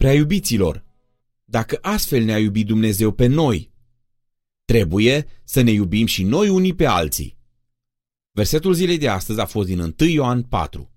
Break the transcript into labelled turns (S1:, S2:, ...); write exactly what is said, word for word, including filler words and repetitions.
S1: Prea iubiților, dacă astfel ne-a iubit Dumnezeu pe noi, trebuie să ne iubim și noi unii pe alții. Versetul zilei de astăzi a fost din întâi Ioan patru.